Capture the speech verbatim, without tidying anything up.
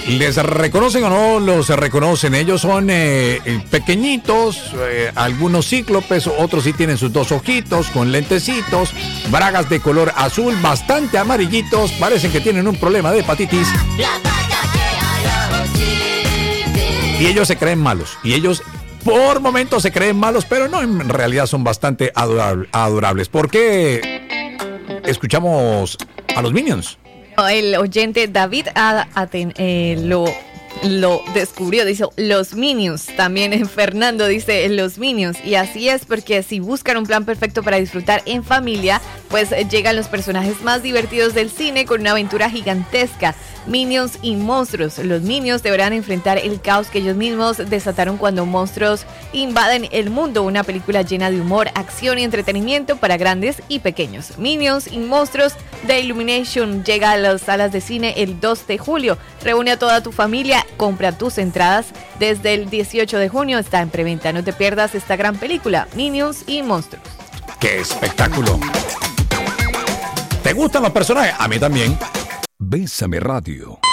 ¿Les reconocen o no los reconocen? Ellos son eh, pequeñitos, eh, algunos cíclopes, otros sí tienen sus dos ojitos con lentecitos, bragas de color azul, bastante amarillitos, parecen que tienen un problema de hepatitis. Y ellos se creen malos, y ellos por momentos se creen malos, pero no, en realidad son bastante adorable, adorables. ¿Por qué escuchamos a los Minions? El oyente David a, a, eh, lo, lo descubrió, dice los Minions. También Fernando dice los Minions. Y así es, porque si buscan un plan perfecto para disfrutar en familia, pues llegan los personajes más divertidos del cine con una aventura gigantesca. Minions y monstruos. Los Minions deberán enfrentar el caos que ellos mismos desataron cuando monstruos invaden el mundo. Una película llena de humor, acción y entretenimiento para grandes y pequeños. Minions y monstruos de Illumination llega a las salas de cine el dos de julio. Reúne a toda tu familia, compra tus entradas desde el dieciocho de junio. Está en preventa. No te pierdas esta gran película, Minions y monstruos. ¡Qué espectáculo! ¿Te gustan los personajes? A mí también. Bésame Radio.